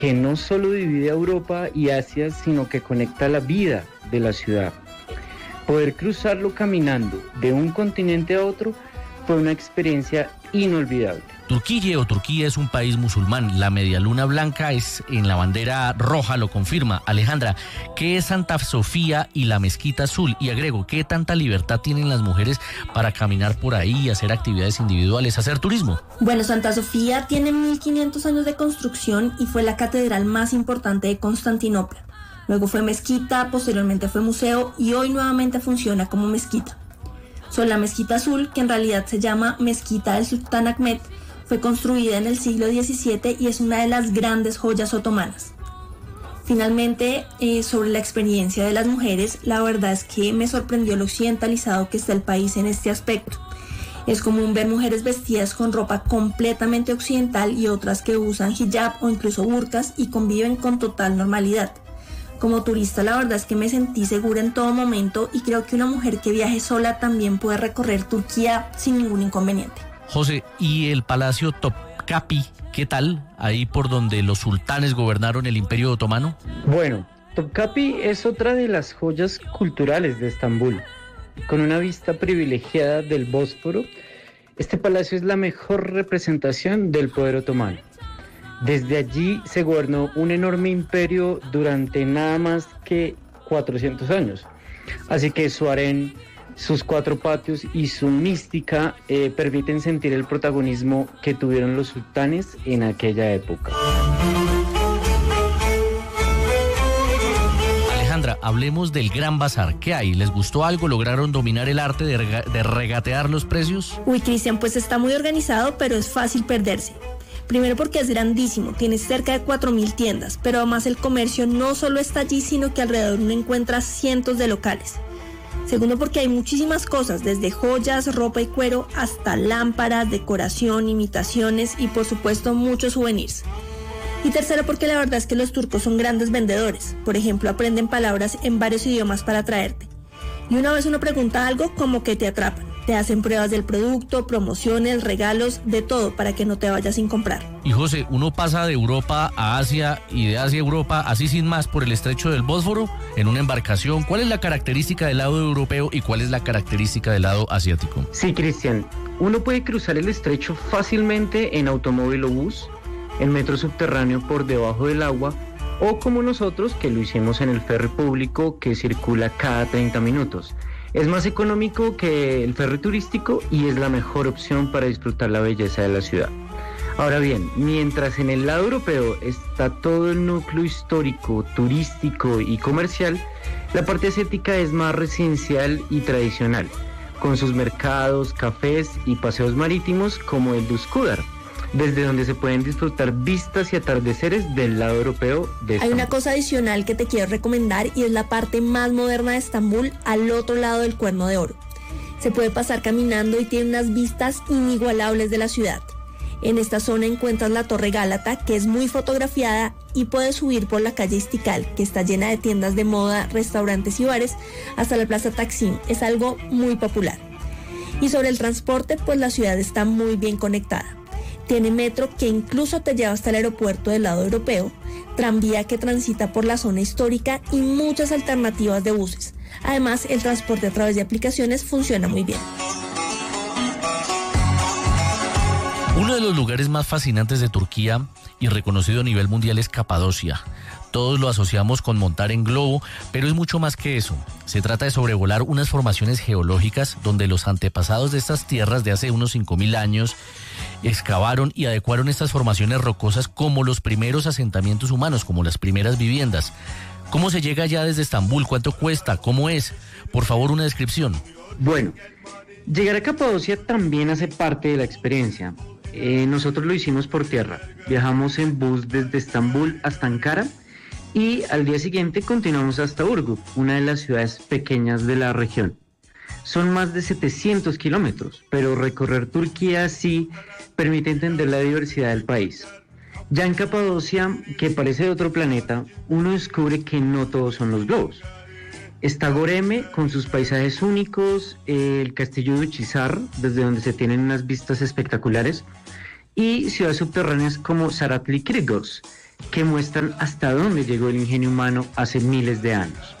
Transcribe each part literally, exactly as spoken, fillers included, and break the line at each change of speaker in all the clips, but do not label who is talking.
que no solo divide a Europa y Asia, sino que conecta la vida de la ciudad. Poder cruzarlo caminando de un continente a otro fue una experiencia inolvidable.
Turquía o Turquía es un país musulmán. La media luna blanca es en la bandera roja, lo confirma. Alejandra, ¿qué es Santa Sofía y la Mezquita Azul? Y agrego, ¿qué tanta libertad tienen las mujeres para caminar por ahí, hacer actividades individuales, hacer turismo?
Bueno, Santa Sofía tiene mil quinientos años de construcción y fue la catedral más importante de Constantinopla. Luego fue mezquita, posteriormente fue museo y hoy nuevamente funciona como mezquita. Sobre la Mezquita Azul, que en realidad se llama Mezquita del Sultán Ahmed, fue construida en el siglo diecisiete y es una de las grandes joyas otomanas. Finalmente, eh, sobre la experiencia de las mujeres, la verdad es que me sorprendió lo occidentalizado que está el país en este aspecto. Es común ver mujeres vestidas con ropa completamente occidental y otras que usan hijab o incluso burkas y conviven con total normalidad. Como turista, la verdad es que me sentí segura en todo momento y creo que una mujer que viaje sola también puede recorrer Turquía sin ningún inconveniente.
José, ¿y el Palacio Topkapi, qué tal? Ahí por donde los sultanes gobernaron el Imperio Otomano.
Bueno, Topkapi es otra de las joyas culturales de Estambul. Con una vista privilegiada del Bósforo, este palacio es la mejor representación del poder otomano. Desde allí se gobernó un enorme imperio durante nada más que cuatrocientos años. Así que su harén, sus cuatro patios y su mística eh, permiten sentir el protagonismo que tuvieron los sultanes en aquella época.
Alejandra, hablemos del Gran Bazar. ¿Qué hay? ¿Les gustó algo? ¿Lograron dominar el arte de, rega- de regatear los precios?
Uy, Cristian, pues está muy organizado, pero es fácil perderse. Primero porque es grandísimo, tiene cerca de cuatro mil tiendas, pero además el comercio no solo está allí, sino que alrededor uno encuentra cientos de locales. Segundo porque hay muchísimas cosas, desde joyas, ropa y cuero, hasta lámparas, decoración, imitaciones y por supuesto muchos souvenirs. Y tercero porque la verdad es que los turcos son grandes vendedores, por ejemplo aprenden palabras en varios idiomas para atraerte. Y una vez uno pregunta algo, como que te atrapan. Te hacen pruebas del producto, promociones, regalos, de todo para que no te vayas sin comprar.
Y José, uno pasa de Europa a Asia y de Asia a Europa, así sin más, por el estrecho del Bósforo, en una embarcación. ¿Cuál es la característica del lado europeo y cuál es la característica del lado asiático?
Sí, Cristian, uno puede cruzar el estrecho fácilmente en automóvil o bus, en metro subterráneo por debajo del agua, o como nosotros, que lo hicimos en el ferry público que circula cada treinta minutos. Es más económico que el ferry turístico y es la mejor opción para disfrutar la belleza de la ciudad. Ahora bien, mientras en el lado europeo está todo el núcleo histórico, turístico y comercial, la parte asiática es más residencial y tradicional, con sus mercados, cafés y paseos marítimos como el de Üsküdar, desde donde se pueden disfrutar vistas y atardeceres del lado europeo de Estambul.
Hay una cosa adicional que te quiero recomendar y es la parte más moderna de Estambul, al otro lado del Cuerno de Oro. Se puede pasar caminando y tiene unas vistas inigualables de la ciudad. En esta zona encuentras la Torre Gálata, que es muy fotografiada, y puedes subir por la calle Istiklal, que está llena de tiendas de moda, restaurantes y bares, hasta la Plaza Taksim. Es algo muy popular. Y sobre el transporte, pues la ciudad está muy bien conectada. Tiene metro que incluso te lleva hasta el aeropuerto del lado europeo, tranvía que transita por la zona histórica y muchas alternativas de buses. Además, el transporte a través de aplicaciones funciona muy bien.
Uno de los lugares más fascinantes de Turquía y reconocido a nivel mundial es Capadocia. Todos lo asociamos con montar en globo, pero es mucho más que eso. Se trata de sobrevolar unas formaciones geológicas donde los antepasados de estas tierras de hace unos cinco mil años excavaron y adecuaron estas formaciones rocosas como los primeros asentamientos humanos, como las primeras viviendas. ¿Cómo se llega allá desde Estambul? ¿Cuánto cuesta? ¿Cómo es? Por favor, una descripción.
Bueno, llegar a Capadocia también hace parte de la experiencia. Eh, nosotros lo hicimos por tierra. Viajamos en bus desde Estambul hasta Ankara y al día siguiente continuamos hasta Urgut, una de las ciudades pequeñas de la región. Son más de setecientos kilómetros, pero recorrer Turquía sí permite entender la diversidad del país. Ya en Capadocia, que parece de otro planeta, uno descubre que no todos son los globos. Está Goreme con sus paisajes únicos, el castillo de Uchizar, desde donde se tienen unas vistas espectaculares, y ciudades subterráneas como Saratli Kirgos, que muestran hasta dónde llegó el ingenio humano hace miles de años.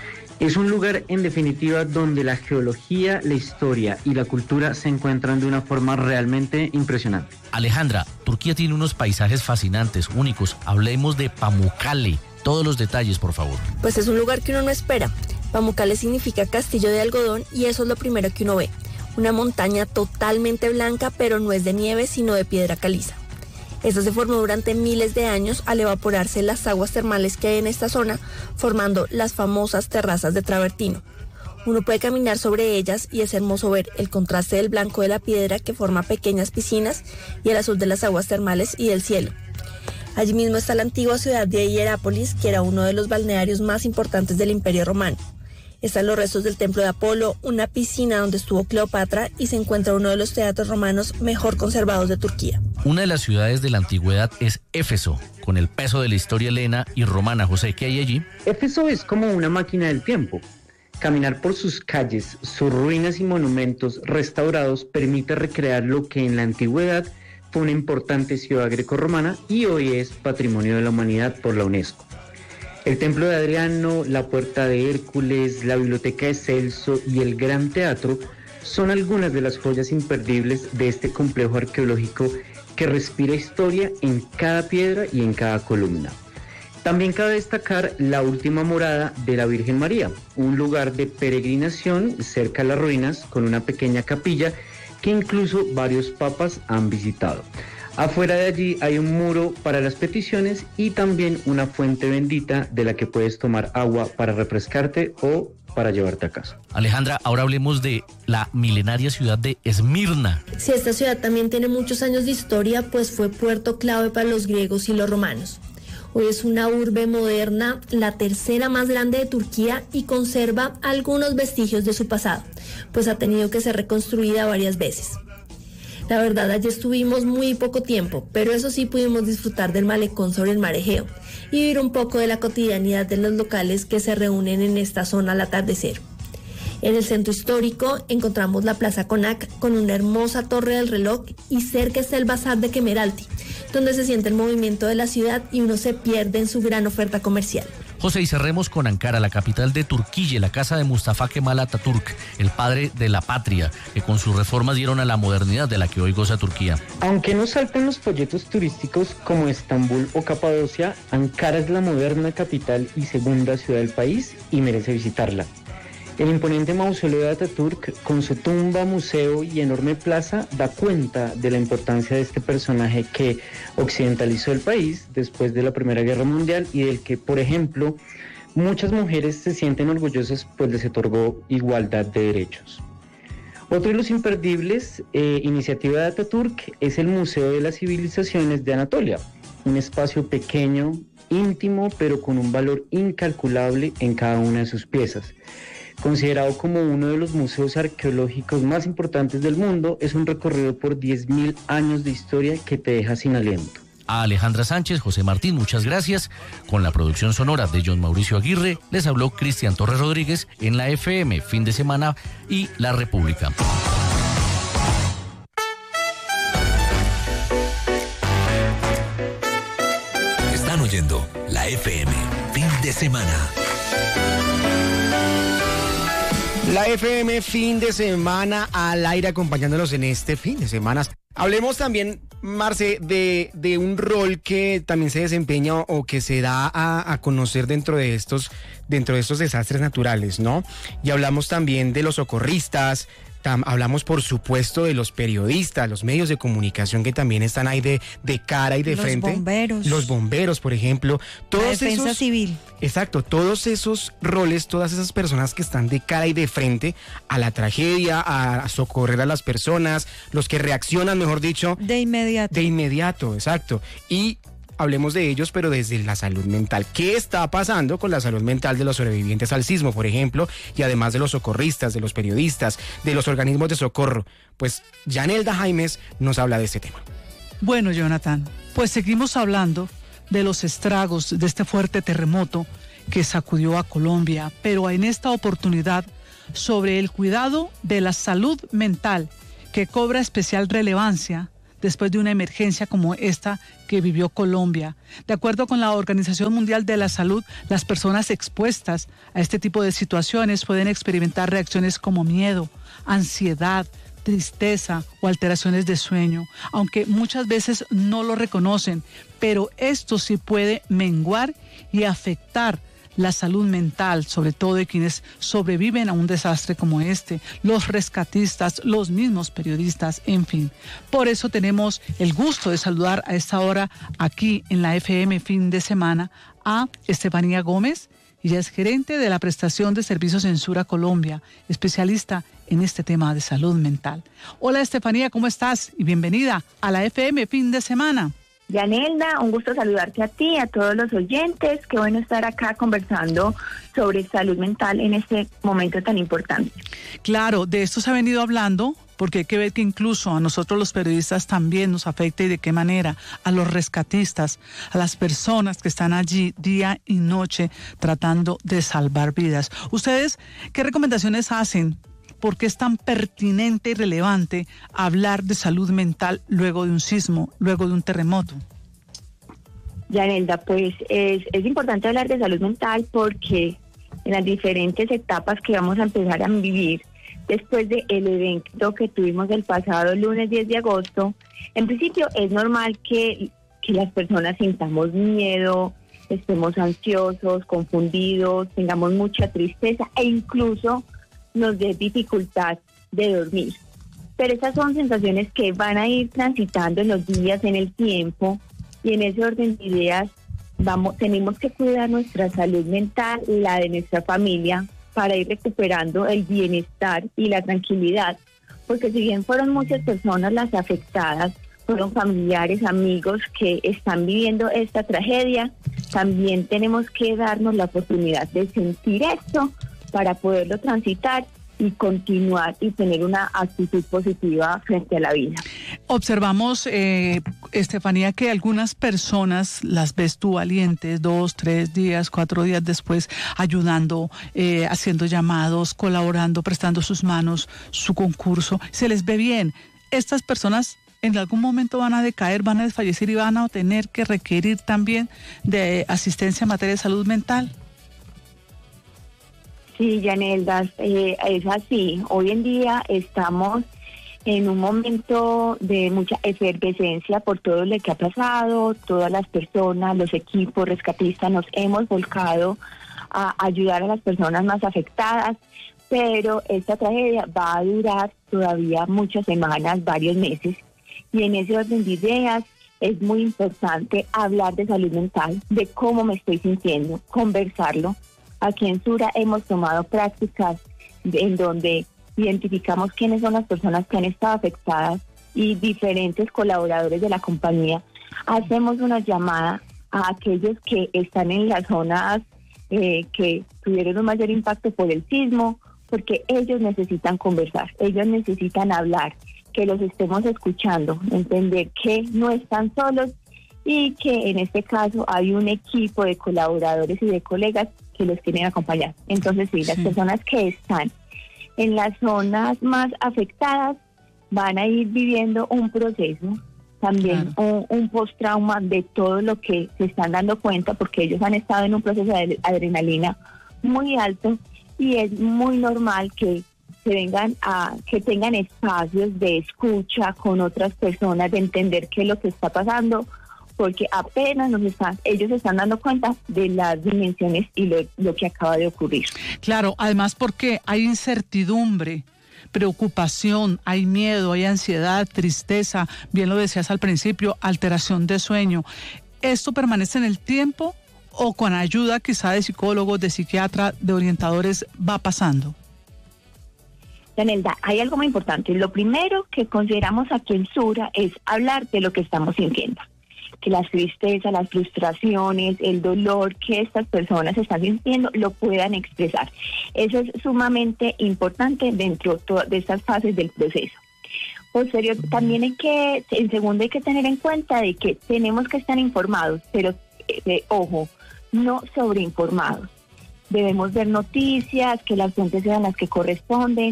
Es un lugar, en definitiva, donde la geología, la historia y la cultura se encuentran de una forma realmente impresionante.
Alejandra, Turquía tiene unos paisajes fascinantes, únicos. Hablemos de Pamukkale. Todos los detalles, por favor.
Pues es un lugar que uno no espera. Pamukkale significa castillo de algodón y eso es lo primero que uno ve. Una montaña totalmente blanca, pero no es de nieve, sino de piedra caliza. Esta se formó durante miles de años al evaporarse las aguas termales que hay en esta zona, formando las famosas terrazas de travertino. Uno puede caminar sobre ellas y es hermoso ver el contraste del blanco de la piedra que forma pequeñas piscinas y el azul de las aguas termales y del cielo. Allí mismo está la antigua ciudad de Hierápolis, que era uno de los balnearios más importantes del Imperio Romano. Están los restos del templo de Apolo, una piscina donde estuvo Cleopatra y se encuentra uno de los teatros romanos mejor conservados de Turquía.
Una de las ciudades de la antigüedad es Éfeso, con el peso de la historia helena y romana. José, ¿qué hay allí?
Éfeso es como una máquina del tiempo. Caminar por sus calles, sus ruinas y monumentos restaurados permite recrear lo que en la antigüedad fue una importante ciudad grecorromana y hoy es Patrimonio de la Humanidad por la UNESCO. El Templo de Adriano, la Puerta de Hércules, la Biblioteca de Celso y el Gran Teatro son algunas de las joyas imperdibles de este complejo arqueológico que respira historia en cada piedra y en cada columna. También cabe destacar la última morada de la Virgen María, un lugar de peregrinación cerca a las ruinas con una pequeña capilla que incluso varios papas han visitado. Afuera de allí hay un muro para las peticiones y también una fuente bendita de la que puedes tomar agua para refrescarte o para llevarte a casa.
Alejandra, ahora hablemos de la milenaria ciudad de Esmirna.
Sí, esta ciudad también tiene muchos años de historia, pues fue puerto clave para los griegos y los romanos. Hoy es una urbe moderna, la tercera más grande de Turquía y conserva algunos vestigios de su pasado, pues ha tenido que ser reconstruida varias veces. La verdad, allí estuvimos muy poco tiempo, pero eso sí pudimos disfrutar del malecón sobre el mar Egeo y vivir un poco de la cotidianidad de los locales que se reúnen en esta zona al atardecer. En el centro histórico encontramos la Plaza Konak con una hermosa torre del reloj y cerca está el Bazar de Kemeralty, donde se siente el movimiento de la ciudad y uno se pierde en su gran oferta comercial.
José, y cerremos con Ankara, la capital de Turquía, la casa de Mustafa Kemal Atatürk, el padre de la patria, que con sus reformas dieron a la modernidad de la que hoy goza Turquía.
Aunque no salten los folletos turísticos como Estambul o Capadocia, Ankara es la moderna capital y segunda ciudad del país y merece visitarla. El imponente mausoleo de Atatürk, con su tumba, museo y enorme plaza, da cuenta de la importancia de este personaje que occidentalizó el país después de la Primera Guerra Mundial y del que, por ejemplo, muchas mujeres se sienten orgullosas pues les otorgó igualdad de derechos. Otro de los imperdibles, eh, iniciativa de Atatürk, es el Museo de las Civilizaciones de Anatolia, un espacio pequeño, íntimo, pero con un valor incalculable en cada una de sus piezas. Considerado como uno de los museos arqueológicos más importantes del mundo, es un recorrido por diez mil años de historia que te deja sin aliento.
A Alejandra Sánchez, José Martín, muchas gracias. Con la producción sonora de John Mauricio Aguirre, les habló Cristian Torres Rodríguez en la F M, Fin de Semana y La República.
Están oyendo la F M, Fin de Semana.
La F M Fin de Semana al aire acompañándolos en este fin de semana. Hablemos también, Marce, de, de un rol que también se desempeña o que se da a, a conocer dentro de estos, dentro de estos desastres naturales, ¿no? Y hablamos también de los socorristas. Tam, hablamos, por supuesto, de los periodistas, los medios de comunicación que también están ahí de, de cara y de
los
frente.
Los bomberos.
Los bomberos, por ejemplo. Todos
La defensa
esos,
civil.
Exacto, todos esos roles, todas esas personas que están de cara y de frente a la tragedia, a, a socorrer a las personas, los que reaccionan, mejor dicho.
De inmediato.
De inmediato, exacto. Y hablemos de ellos, pero desde la salud mental. ¿Qué está pasando con la salud mental de los sobrevivientes al sismo, por ejemplo? Y además de los socorristas, de los periodistas, de los organismos de socorro. Pues Yanelda Jaimes nos habla de este tema.
Bueno, Jonathan, pues seguimos hablando de los estragos de este fuerte terremoto que sacudió a Colombia, pero en esta oportunidad sobre el cuidado de la salud mental, que cobra especial relevancia después de una emergencia como esta que vivió Colombia. De acuerdo con la Organización Mundial de la Salud, las personas expuestas a este tipo de situaciones pueden experimentar reacciones como miedo, ansiedad, tristeza o alteraciones de sueño, aunque muchas veces no lo reconocen, pero esto sí puede menguar y afectar la salud mental, sobre todo de quienes sobreviven a un desastre como este, los rescatistas, los mismos periodistas, en fin. Por eso tenemos el gusto de saludar a esta hora aquí en la F M Fin de Semana a Estefanía Gómez. Ella es gerente de la prestación de servicios en Sura Colombia, especialista en este tema de salud mental. Hola Estefanía, ¿cómo estás? Y bienvenida a la F M Fin de Semana.
Yanelda, un gusto saludarte a ti, a todos los oyentes. Qué bueno estar acá conversando sobre salud mental en este momento tan importante.
Claro, de esto se ha venido hablando, porque hay que ver que incluso a nosotros los periodistas también nos afecta, y de qué manera, a los rescatistas, a las personas que están allí día y noche tratando de salvar vidas. ¿Ustedes qué recomendaciones hacen? ¿Por qué es tan pertinente y relevante hablar de salud mental luego de un sismo, luego de un terremoto?
Yanelda, pues es, es importante hablar de salud mental porque en las diferentes etapas que vamos a empezar a vivir después del evento que tuvimos el pasado lunes diez de agosto, en principio es normal que, que las personas sintamos miedo, estemos ansiosos, confundidos, tengamos mucha tristeza e incluso nos dé dificultad de dormir. Pero esas son sensaciones que van a ir transitando en los días, en el tiempo, y en ese orden de ideas vamos, tenemos que cuidar nuestra salud mental, la de nuestra familia, para ir recuperando el bienestar y la tranquilidad, porque si bien fueron muchas personas las afectadas, fueron familiares, amigos que están viviendo esta tragedia, también tenemos que darnos la oportunidad de sentir esto para poderlo transitar y continuar y tener una actitud positiva frente a la vida.
Observamos, eh, Estefanía, que algunas personas las ves tú valientes, dos, tres días, cuatro días después, ayudando, eh, haciendo llamados, colaborando, prestando sus manos, su concurso. Se les ve bien. Estas personas en algún momento van a decaer, van a desfallecer y van a tener que requerir también de asistencia en materia de salud mental.
Sí, Yanelda, eh, es así. Hoy en día estamos en un momento de mucha efervescencia por todo lo que ha pasado. Todas las personas, los equipos rescatistas nos hemos volcado a ayudar a las personas más afectadas, pero esta tragedia va a durar todavía muchas semanas, varios meses, y en ese orden de ideas es muy importante hablar de salud mental, de cómo me estoy sintiendo, conversarlo. Aquí en Sura hemos tomado prácticas en donde identificamos quiénes son las personas que han estado afectadas y diferentes colaboradores de la compañía. Hacemos una llamada a aquellos que están en las zonas eh, que tuvieron un mayor impacto por el sismo, porque ellos necesitan conversar, ellos necesitan hablar, que los estemos escuchando, entender que no están solos y que en este caso hay un equipo de colaboradores y de colegas que los quieren acompañar. Entonces sí, las sí. personas que están en las zonas más afectadas van a ir viviendo un proceso, también claro. un, un post-trauma de todo lo que se están dando cuenta, porque ellos han estado en un proceso de adrenalina muy alto y es muy normal que se vengan a, que tengan espacios de escucha con otras personas, de entender qué es lo que está pasando, porque apenas nos están, ellos se están dando cuenta de las dimensiones y lo, lo que acaba de ocurrir.
Claro, además porque hay incertidumbre, preocupación, hay miedo, hay ansiedad, tristeza, bien lo decías al principio, alteración de sueño. ¿Esto permanece en el tiempo o con ayuda quizá de psicólogos, de psiquiatras, de orientadores va pasando?
Yanelda, hay algo muy importante. Lo primero que consideramos aquí en Sura es hablar de lo que estamos sintiendo. Que las tristezas, las frustraciones, el dolor que estas personas están sintiendo lo puedan expresar. Eso es sumamente importante dentro de estas fases del proceso. Posterior, también hay que, en segundo hay que tener en cuenta de que tenemos que estar informados, pero eh, ojo, no sobreinformados. Debemos ver noticias, que las fuentes sean las que corresponden,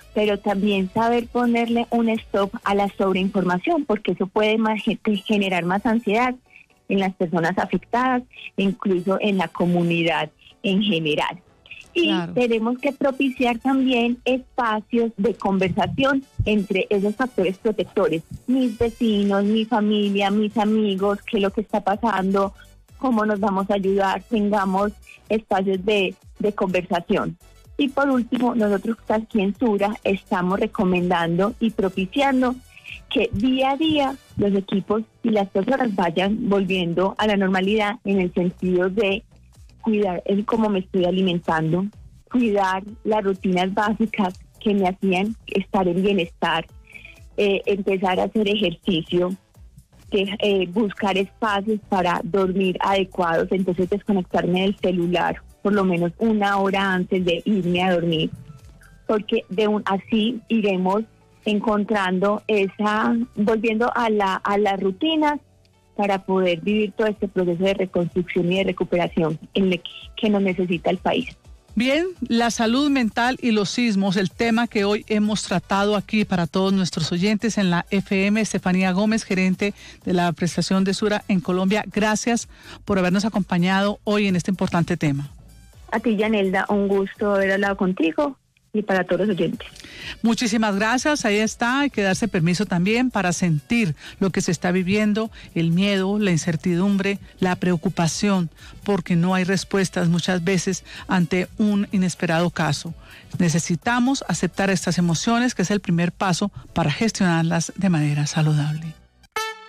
pero también saber ponerle un stop a la sobreinformación, porque eso puede más, generar más ansiedad en las personas afectadas, incluso en la comunidad en general. Y claro, tenemos que propiciar también espacios de conversación entre esos factores protectores, mis vecinos, mi familia, mis amigos, qué es lo que está pasando, cómo nos vamos a ayudar, tengamos espacios de, de conversación. Y por último, nosotros aquí en Sura estamos recomendando y propiciando que día a día los equipos y las personas vayan volviendo a la normalidad en el sentido de cuidar el cómo me estoy alimentando, cuidar las rutinas básicas que me hacían estar en bienestar, eh, empezar a hacer ejercicio, que, eh, buscar espacios para dormir adecuados, entonces desconectarme del celular por lo menos una hora antes de irme a dormir, porque de un así iremos encontrando esa, volviendo a la a las rutinas para poder vivir todo este proceso de reconstrucción y de recuperación en el que nos necesita el país.
Bien, la salud mental y los sismos, el tema que hoy hemos tratado aquí para todos nuestros oyentes en la F M. Estefanía Gómez, gerente de la prestación de Sura en Colombia, gracias por habernos acompañado hoy en este importante tema.
A ti, Yanelda, un gusto haber hablado contigo y para todos los oyentes.
Muchísimas gracias, ahí está, hay que darse permiso también para sentir lo que se está viviendo, el miedo, la incertidumbre, la preocupación, porque no hay respuestas muchas veces ante un inesperado caso. Necesitamos aceptar estas emociones, que es el primer paso para gestionarlas de manera saludable.